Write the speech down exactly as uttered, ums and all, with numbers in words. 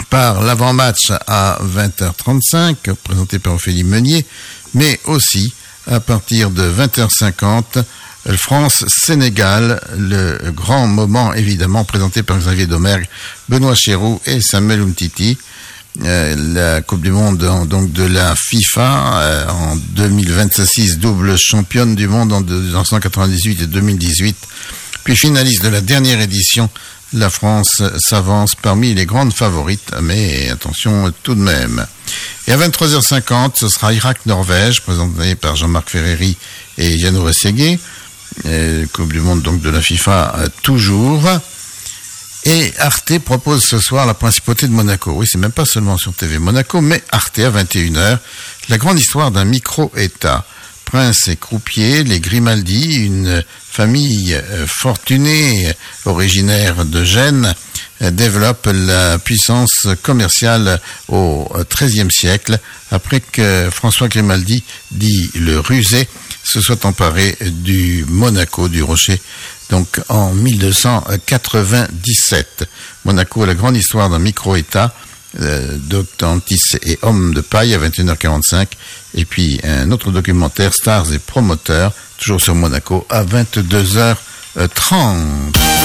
par l'avant-match à vingt heures trente-cinq, présenté par Ophélie Meunier, mais aussi à partir de vingt heures cinquante, France-Sénégal, le grand moment évidemment présenté par Xavier Domergue, Benoît Chéroux et Samuel Umtiti. Euh, la Coupe du Monde donc de la FIFA euh, en deux mille vingt-six, double championne du monde en mille neuf cent quatre-vingt-dix-huit et deux mille dix-huit, puis finaliste de la dernière édition. La France s'avance parmi les grandes favorites, mais attention tout de même. Et à vingt-trois heures cinquante, ce sera Irak-Norvège, présenté par Jean-Marc Ferreri et Yannou Rességuier. Euh, Coupe du Monde donc de la FIFA euh, toujours. Et Arte propose ce soir la principauté de Monaco. Oui, c'est même pas seulement sur T V Monaco, mais Arte à vingt et une heures. La grande histoire d'un micro-État. Prince et croupier, les Grimaldi, une famille euh, fortunée, originaire de Gênes, euh, développe la puissance commerciale au treizième siècle, après que François Grimaldi, dit le rusé, se soit emparé du Monaco, du Rocher, donc en mille deux cent quatre-vingt-dix-sept. Monaco, la grande histoire d'un micro-État, euh, d'Octantis et Hommes de paille à vingt et une heures quarante-cinq, et puis un autre documentaire, Stars et promoteurs, toujours sur Monaco, à vingt-deux heures trente.